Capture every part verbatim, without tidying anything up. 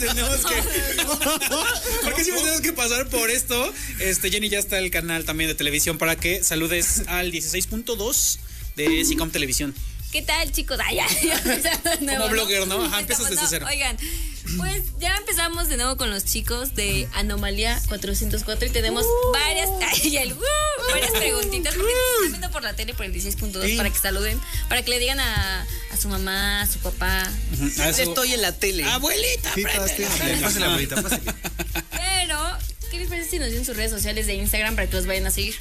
tenemos que... ¿Por qué siempre tenemos que pasar por esto? Este, Jenny, ya está el canal también de televisión para que saludes al dieciséis punto dos de SICOM Televisión. ¿Qué tal, chicos? Ay, ya, ya empezamos de nuevo, Como blogger, ¿no? Ajá, Empezamos, empiezas desde no, cero. Oigan, pues ya empezamos de nuevo con los chicos de Anomalía cuatrocientos cuatro y tenemos uh, varias, ay, el, uh, varias preguntitas porque nos están viendo por la tele por el dieciséis punto dos sí. Para que saluden, para que le digan a, a su mamá, a su papá. Uh-huh. A su... Estoy en la tele. Abuelita, sí, pásale, abuelita, pásale. Pero, ¿qué les parece si nos dieron sus redes sociales de Instagram para que los vayan a seguir?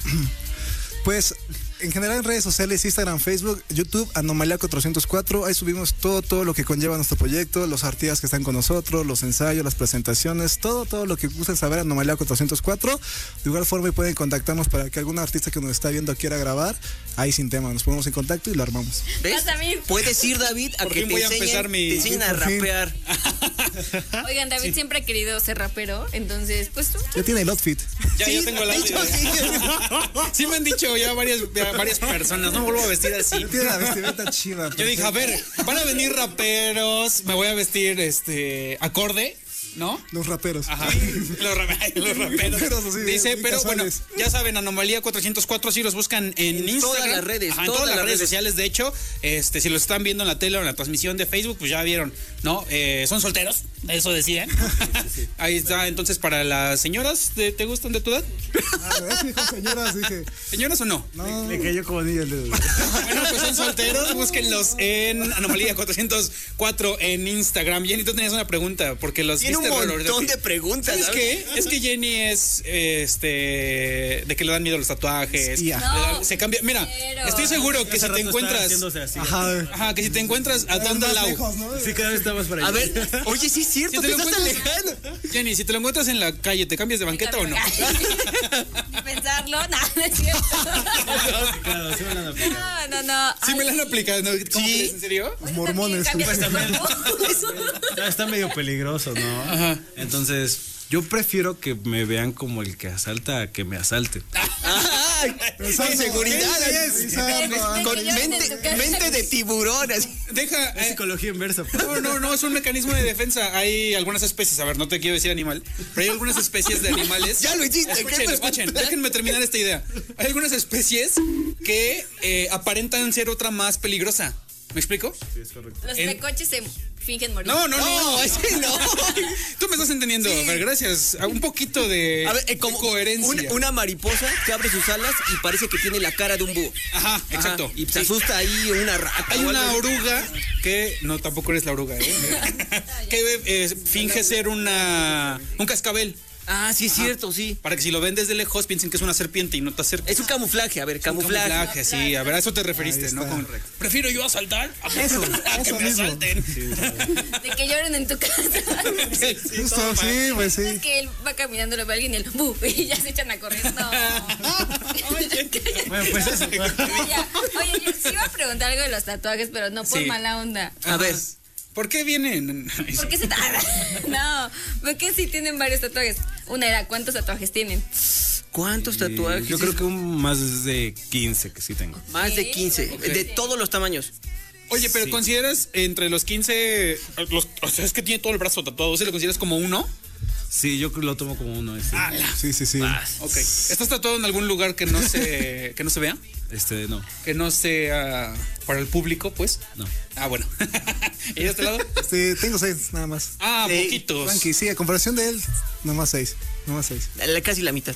Pues en general en redes sociales, Instagram, Facebook, YouTube, Anomalía cuatrocientos cuatro, ahí subimos todo, todo lo que conlleva nuestro proyecto, los artistas que están con nosotros, los ensayos, las presentaciones, todo, todo lo que gusten saber, Anomalía cuatrocientos cuatro. De igual forma pueden contactarnos para que algún artista que nos está viendo quiera grabar, ahí sin tema, nos ponemos en contacto y lo armamos. ¿Ves? Puedes ir, David, a que te voy a enseñen, empezar mi... te enseñen a rapear. Oigan, David sí. siempre ha querido ser rapero, entonces, pues... Ya tiene el outfit. Ya, sí, yo tengo el outfit. Sí. Sí me han dicho ya varias, ya varias personas, no vuelvo a vestir así. Tiene la vestimenta chida. Yo dije, a ver, van a venir raperos, me voy a vestir este acorde, ¿no? Los raperos. Ajá. Los, ra- los raperos. Sí, dice, pero casuales. Bueno, ya saben, Anomalía cuatrocientos cuatro, si los buscan en, en Instagram. Todas las redes. Ajá, en todas, todas las, las redes, redes sociales, de hecho, este, si los están viendo en la tele o en la transmisión de Facebook, pues ya vieron, ¿no? Eh, son solteros, eso decían. Sí, sí, sí. Ahí está, entonces, para las señoras, ¿te, te gustan de tu edad? Ah, ¿ves, hijo, señoras? Dije. ¿Señoras o no? No. Le, le cayó como niño el dedo. Bueno, pues son solteros, búsquenlos en Anomalía cuatrocientos cuatro en Instagram. Jenny, tú tenías una pregunta, porque los Tiene viste un montón de preguntas. ¿Sabes qué? Es que Jenny es este de que le dan miedo los tatuajes. Sí, no, da, se cambia. Mira, pero... estoy seguro que si te encuentras. Así, ajá, ajá, que si te encuentras atando al lado. ¿No? Sí, cada vez está más para allá. A ver, oye, sí es cierto, si te, te estás alejando. Jenny, si te lo encuentras en la calle, ¿te cambias de banqueta o no? Ni pensarlo, nada, no es cierto. Claro, sí me la han aplicado. No, no, no. Sí me la han aplicado, ¿no? ¿Cómo sí. crees? ¿En serio? Los mormones. Pues también, está medio peligroso, ¿no? Ajá. Entonces, yo prefiero que me vean como el que asalta a que me asalten. ¡Ay! Con seguridad. Con mente, mente de tiburón. Deja. Es psicología inversa. No, no, no, es un mecanismo de defensa. Hay algunas especies, a ver, no te quiero decir animal, pero hay algunas especies de animales. Ya lo hiciste. Escuchen, escuchen, déjenme terminar esta idea. Hay algunas especies que eh, aparentan ser otra más peligrosa. ¿Me explico? Sí, es correcto. Los tecoches se fingen morir. No, no, no. No, ese no. Tú me estás entendiendo. Sí. A ver, gracias. Un poquito de, a ver, eh, como de coherencia. Una, una mariposa que abre sus alas y parece que tiene la cara de un búho. Ajá, Ajá, exacto. Y se sí. asusta ahí una rata. Hay una oruga que... No, tampoco eres la oruga, ¿eh? que eh, finge ser una un cascabel. Ah, sí es Ajá. cierto, sí. Para que si lo ven desde lejos piensen que es una serpiente y no te acerques. Es un camuflaje, a ver, camuflaje. Un camuflaje, sí, a ver, a eso te referiste, ¿no? Con, prefiero yo asaltar a, eso, a que eso me mismo. asalten. Sí, de que lloren en tu casa. Sí, justo, sí, pues sí. Es que él va caminando, lo ve a alguien y él ¡buf! Y ya se echan a correr. No. Bueno, pues eso. Oye, yo sí iba a preguntar algo de los tatuajes, pero no por sí. mala onda. A ver. ¿Por qué vienen? ¿Por qué se No, porque sí tienen varios tatuajes. Una era, ¿cuántos tatuajes tienen? ¿Cuántos tatuajes? Yo creo que un más de quince que sí tengo. Más de quince, okay. De todos los tamaños. Oye, pero sí. ¿Consideras entre los quince, los, o sea, es que tiene todo el brazo tatuado, ¿se lo consideras como uno? Sí, yo lo tomo como uno. Ese. Ah, sí, sí, sí. Ah, ok. ¿Estás tatuado en algún lugar que no se, que no se vea? Este, no. Que no sea para el público, pues. No. Ah, bueno. ¿Y de este lado? Sí, tengo seis, nada más. Ah, sí, poquitos. Frankie, sí, a comparación de él, nada más seis. Nada más seis. Casi la mitad.